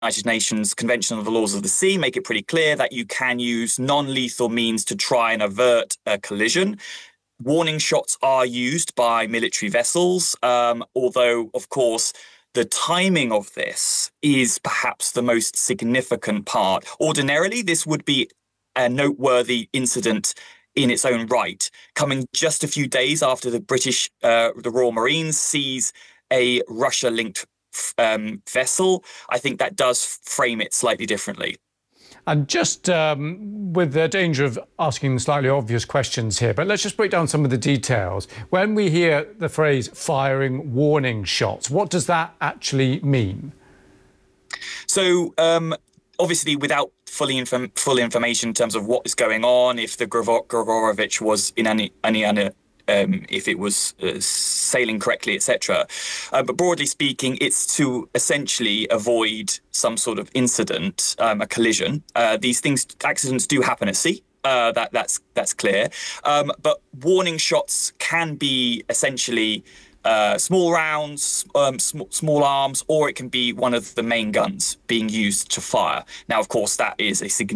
United Nations Convention on the Laws of the Sea make it pretty clear that you can use non-lethal means to try and avert a collision. Warning shots are used by military vessels, although, of course, the timing of this is perhaps the most significant part. Ordinarily, this would be a noteworthy incident in its own right, coming just a few days after the Royal Marines seize a Russia-linked vessel. I think that does frame it slightly differently. And just with the danger of asking slightly obvious questions here, but let's just break down some of the details. When we hear the phrase firing warning shots, what does that actually mean? So obviously, without full information in terms of what is going on, if the Grigorovich was in any if it was sailing correctly, etc. But broadly speaking, it's to essentially avoid some sort of incident, a collision. Accidents do happen at sea. That's clear. But warning shots can be essentially small rounds, small arms, or it can be one of the main guns being used to fire. Now, of course, that is a significant